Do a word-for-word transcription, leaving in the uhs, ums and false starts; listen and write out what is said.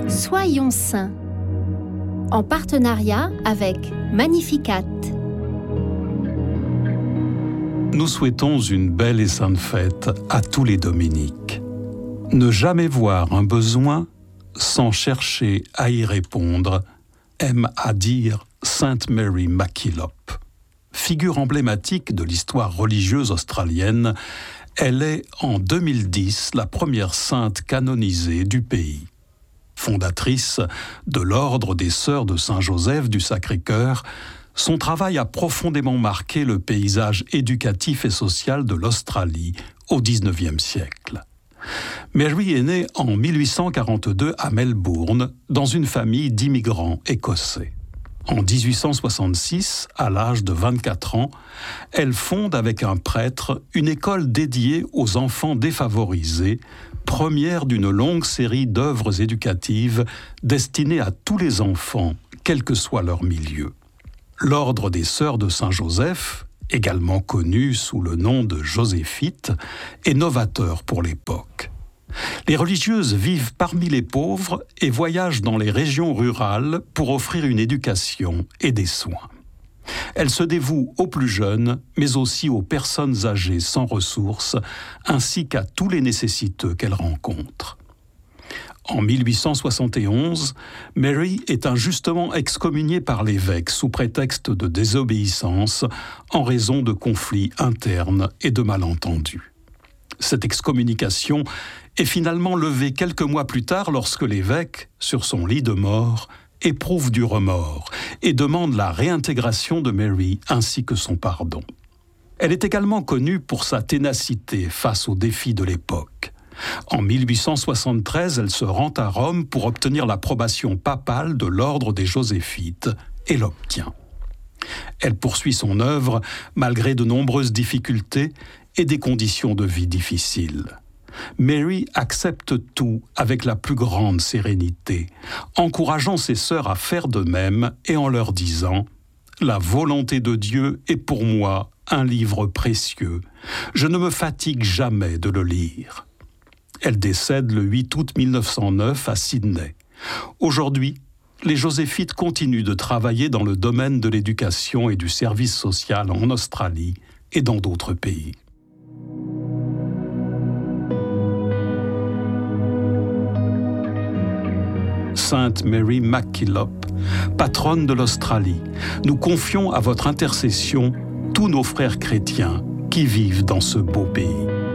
Soyons saints, en partenariat avec Magnificat. Nous souhaitons une belle et sainte fête à tous les dominiques. Ne jamais voir un besoin sans chercher à y répondre, aime à dire Sainte Mary MacKillop. Figure emblématique de l'histoire religieuse australienne, elle est en deux mille dix la première sainte canonisée du pays. Fondatrice de l'ordre des Sœurs de Saint-Joseph du Sacré-Cœur, son travail a profondément marqué le paysage éducatif et social de l'Australie au dix-neuvième siècle. Mary est née en mille huit cent quarante-deux à Melbourne, dans une famille d'immigrants écossais. En dix-huit cent soixante-six, à l'âge de vingt-quatre ans, elle fonde avec un prêtre une école dédiée aux enfants défavorisés, première d'une longue série d'œuvres éducatives destinées à tous les enfants, quel que soit leur milieu. L'ordre des Sœurs de Saint-Joseph, également connu sous le nom de Joséphites, est novateur pour l'époque. Les religieuses vivent parmi les pauvres et voyagent dans les régions rurales pour offrir une éducation et des soins. Elles se dévouent aux plus jeunes, mais aussi aux personnes âgées sans ressources, ainsi qu'à tous les nécessiteux qu'elles rencontrent. En mille huit cent soixante et onze, Mary est injustement excommuniée par l'évêque sous prétexte de désobéissance en raison de conflits internes et de malentendus. Cette excommunication est finalement levée quelques mois plus tard lorsque l'évêque, sur son lit de mort, éprouve du remords et demande la réintégration de Mary ainsi que son pardon. Elle est également connue pour sa ténacité face aux défis de l'époque. En mille huit cent soixante-treize, elle se rend à Rome pour obtenir l'approbation papale de l'ordre des Joséphites et l'obtient. Elle poursuit son œuvre malgré de nombreuses difficultés et des conditions de vie difficiles. Mary accepte tout avec la plus grande sérénité, encourageant ses sœurs à faire de même et en leur disant « La volonté de Dieu est pour moi un livre précieux. Je ne me fatigue jamais de le lire. » Elle décède le huit août mille neuf cent neuf à Sydney. Aujourd'hui, les Joséphites continuent de travailler dans le domaine de l'éducation et du service social en Australie et dans d'autres pays. Sainte Mary MacKillop, patronne de l'Australie, nous confions à votre intercession tous nos frères chrétiens qui vivent dans ce beau pays.